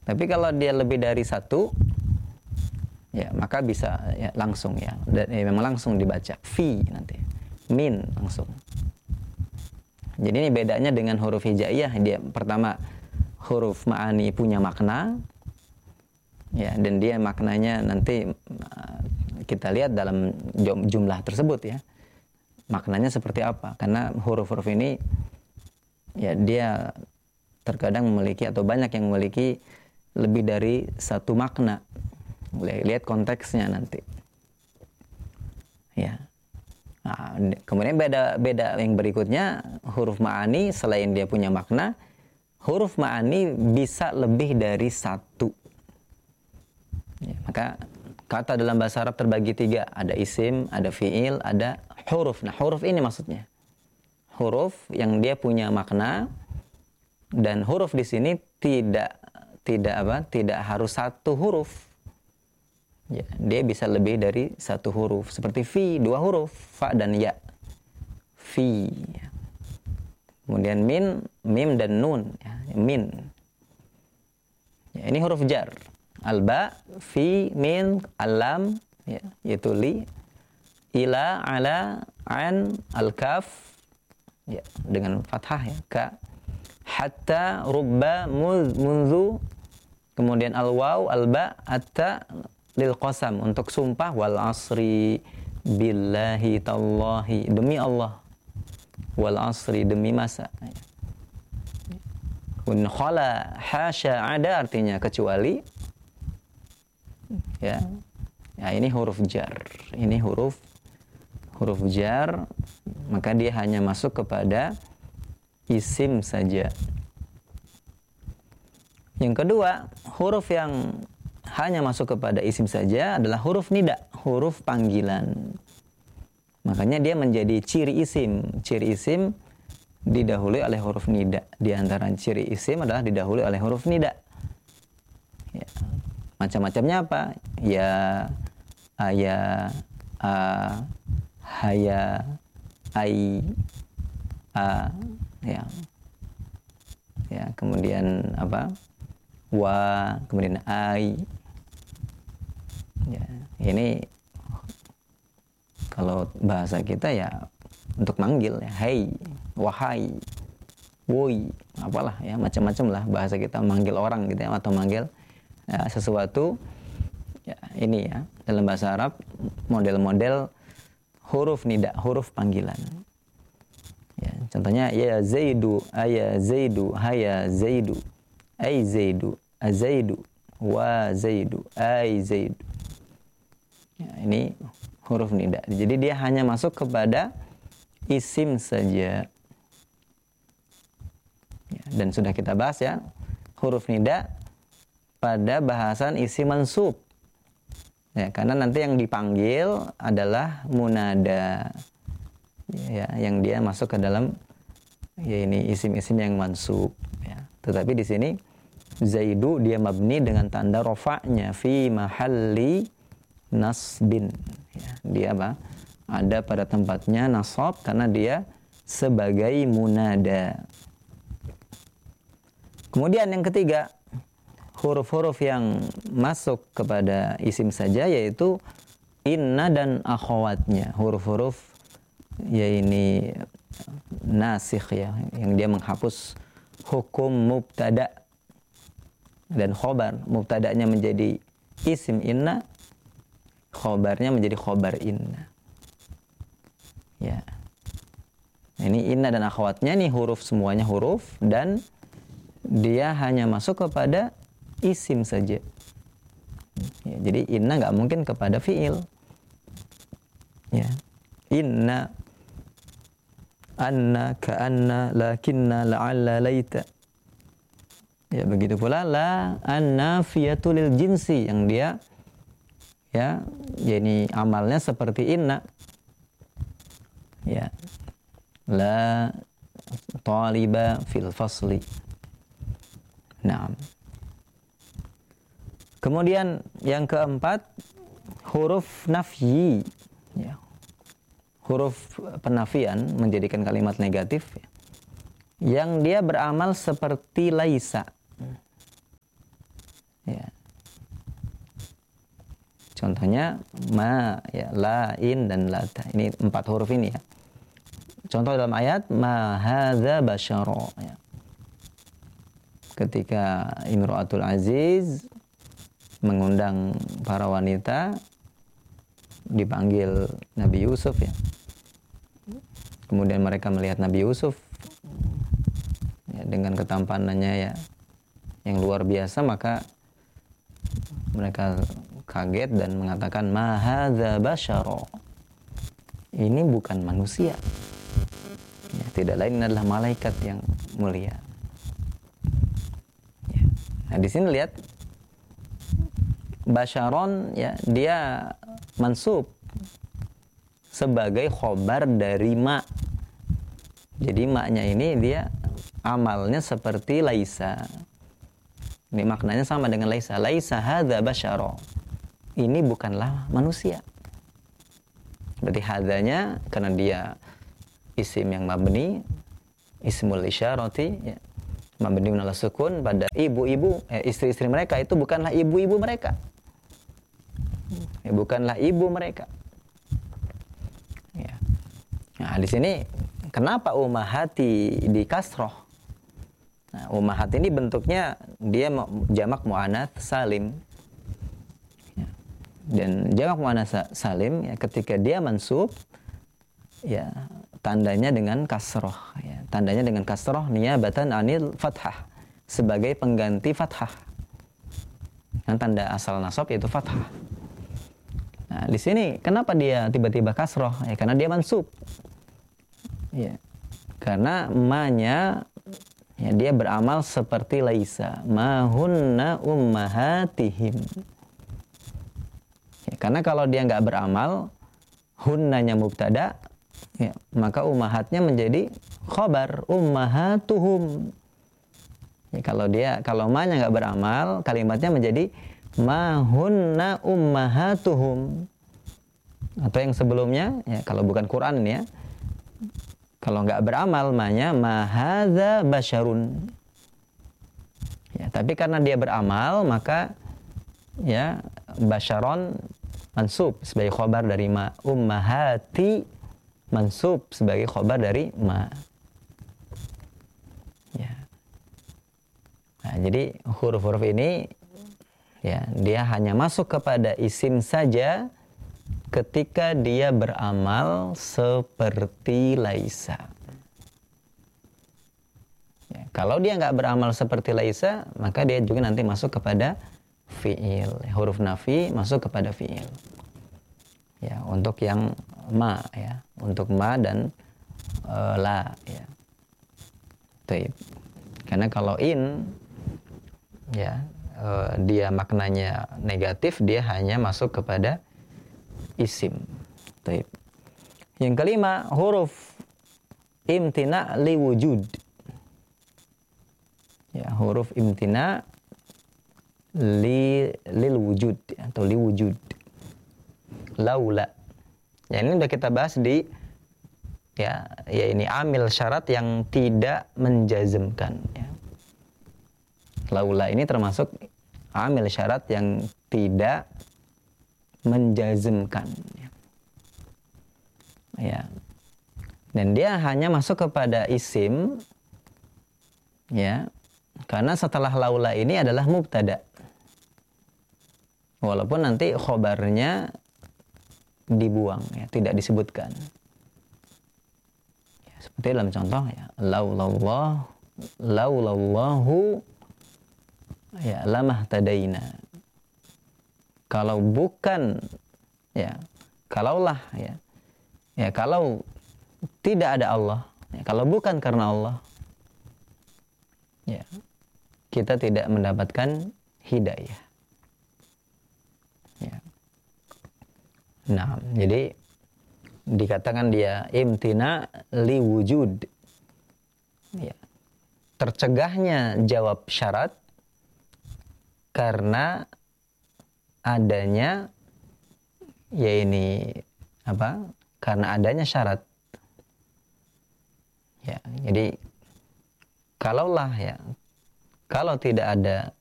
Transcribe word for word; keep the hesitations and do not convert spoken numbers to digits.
Tapi kalau dia lebih dari satu, ya maka bisa ya, langsung ya. Dan ya, memang langsung dibaca. Fi nanti. Min langsung. Jadi ini bedanya dengan huruf hijaiyah. Dia pertama huruf ma'ani punya makna. Ya, dan dia maknanya nanti kita lihat dalam jumlah tersebut ya. Maknanya seperti apa? Karena huruf-huruf ini ya dia terkadang memiliki atau banyak yang memiliki lebih dari satu makna. Lihat konteksnya nanti. Ya. Nah, kemudian beda beda yang berikutnya huruf ma'ani selain dia punya makna, huruf ma'ani bisa lebih dari satu. Ya, maka kata dalam bahasa Arab terbagi tiga, ada isim, ada fiil, ada huruf. Nah, huruf ini maksudnya huruf yang dia punya makna, dan huruf di sini tidak tidak apa? Tidak harus satu huruf. Ya, dia bisa lebih dari satu huruf. Seperti fi, dua huruf, fa dan ya. Fi. Kemudian min, mim dan nun. Ya, min. Ya, ini huruf jar. Al-ba, fi, min, al-lam, ya, yaitu li, ila, ala, an, al-kaf, ya, dengan fathah ya, ka, hatta, rubba, muz, munzu, kemudian al-waw, al-ba, atta, lil qasam, untuk sumpah, wal asri, billahi, tallahi, demi Allah, wal asri, demi masa. Un khala, hasya, ada artinya kecuali. Ya. Ya, ini huruf jar. Ini huruf huruf jar, maka dia hanya masuk kepada isim saja. Yang kedua, huruf yang hanya masuk kepada isim saja adalah huruf nida, huruf panggilan. Makanya dia menjadi ciri isim. Ciri isim didahului oleh huruf nida. Di antara ciri isim adalah didahului oleh huruf nida. Ya. Macam-macamnya apa? Ya, aya, a, haya, ai, a, ya. Ya, kemudian apa? Wa, kemudian ai. Ya, ini kalau bahasa kita ya untuk manggil ya, hai, wahai, woi, apalah ya, macam-macam lah bahasa kita manggil orang gitu ya, atau manggil ya, sesuatu ya, ini ya dalam bahasa Arab model-model huruf nida, huruf panggilan ya, contohnya ya zaidu, aya zaidu, haya zaidu, ai zaidu, azaidu, wa zaidu, ai zaidu ya, ini huruf nida. Jadi dia hanya masuk kepada isim saja ya, dan sudah kita bahas ya huruf nida pada bahasan isim mansub ya, karena nanti yang dipanggil adalah munada ya, yang dia masuk ke dalam ya ini isim-isim yang mansub ya. Tetapi di sini zaidu dia mabni dengan tanda rofa'nya fi mahalli nasbin ya, dia apa? Ada pada tempatnya nasab karena dia sebagai munada. Kemudian yang ketiga, huruf-huruf yang masuk kepada isim saja yaitu inna dan akhwatnya, huruf-huruf ya ini nasikh ya, yang dia menghapus hukum mubtada dan khobar. Mubtadanya menjadi isim inna, khobarnya menjadi khobar inna ya. Ini inna dan akhwatnya nih huruf, semuanya huruf, dan dia hanya masuk kepada isim saja ya, jadi inna nggak mungkin kepada fiil ya. Inna, anna, ka'anna, lakinna, la'alla, laita ya. Begitu pula la an-nafiyatu lil jinsi, yang dia ya jadi amalnya seperti inna ya. La taliba fil fasli. Nah, kemudian yang keempat huruf nafyi ya. Huruf penafian menjadikan kalimat negatif ya, yang dia beramal seperti laisa Contohnya ma, ya, la, in, dan lata. Ini empat huruf ini ya. Contoh dalam ayat ma hadza basyara ya. Ketika Imro'atul Aziz mengundang para wanita, dipanggil Nabi Yusuf ya. Kemudian mereka melihat Nabi Yusuf ya, dengan ketampanannya ya yang luar biasa, maka mereka kaget dan mengatakan ma hadza basyara. Ini bukan manusia. Ya, tidak lain adalah malaikat yang mulia. Ya. Nah, di sini lihat basyaron ya, dia mansub sebagai khobar dari ma. Jadi maknya ini dia amalnya seperti laisa. Ini maknanya sama dengan laisa. Laisa hadza basyara. Ini bukanlah manusia. Berarti hadzanya karena dia isim yang mabni, ismul isyarati ya, mabni ala sukun pada ibu-ibu, eh, istri-istri mereka itu bukanlah ibu-ibu mereka. Ya, bukanlah ibu mereka. Ya. Nah, di sini kenapa ummahati di kasroh? Nah, ummahati ini bentuknya dia jamak muannats salim. Ya. Dan jamak muannats salim ya, ketika dia mansub ya tandanya dengan kasroh ya. Tandanya dengan kasroh niyabatan anil fathah, sebagai pengganti fathah. Dan tanda asal nasab yaitu fathah. Nah, di sini kenapa dia tiba-tiba kasroh? Ya, karena dia mansub. Ya. Karena ma-nya ya, dia beramal seperti laisa. Ma hunna ummahatihim. Ya, karena kalau dia nggak beramal, hunnanya mubtada, ya, maka ummahatnya menjadi khobar, ummahatuhum. Ya, kalau dia kalau ma-nya nggak beramal, kalimatnya menjadi ma hunna ummahatuhum. Atau yang sebelumnya ya, kalau bukan Quran ini ya, kalau nggak beramal ma-nya ma hadza basyarun. Ya, tapi karena dia beramal maka ya basyaron mansub sebagai khobar dari ma, ummahati mansub sebagai khobar dari ma. Ya. Nah, jadi huruf-huruf ini ya, dia hanya masuk kepada isim saja ketika dia beramal seperti laisa. Ya, kalau dia nggak beramal seperti laisa, maka dia juga nanti masuk kepada fi'il. Huruf nafi masuk kepada fi'il. Ya, untuk yang ma ya, untuk ma dan uh, la ya. Taib. Karena kalau in ya, Uh, dia maknanya negatif, dia hanya masuk kepada isim. Taib. Yang kelima, huruf imtina li wujud. Ya, huruf imtina li lil wujud atau li wujud. Laula. Ya, ini udah kita bahas di ya, ya ini amil syarat yang tidak menjazmkan ya. Laula ini termasuk amil syarat yang tidak menjazmkan ya. Ya. Dan dia hanya masuk kepada isim ya, karena setelah laula ini adalah mubtada. Walaupun nanti khobarnya dibuang ya, tidak disebutkan. Ya, seperti dalam contoh ya, laulallah laulallahu ya lamah tadaina. Kalau bukan ya, kalaulah ya, ya kalau tidak ada Allah, ya, kalau bukan karena Allah, ya kita tidak mendapatkan hidayah. Ya. Nah, jadi dikatakan dia imtina li wujud. Ya. Tercegahnya jawab syarat karena adanya ya ini apa? Karena adanya syarat. Ya, jadi kalaulah ya, kalau tidak ada